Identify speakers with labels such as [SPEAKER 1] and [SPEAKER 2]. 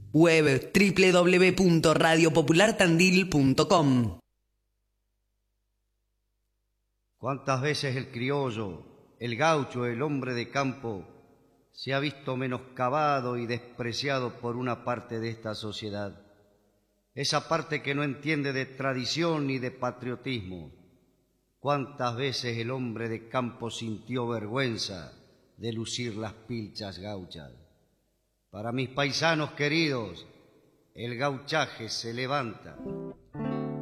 [SPEAKER 1] Web www.radiopopulartandil.com.
[SPEAKER 2] ¿Cuántas veces el criollo, el gaucho, el hombre de campo se ha visto menoscabado y despreciado por una parte de esta sociedad? Esa parte que no entiende de tradición ni de patriotismo. ¿Cuántas veces el hombre de campo sintió vergüenza de lucir las pilchas gauchas? Para mis paisanos queridos, el gauchaje se levanta.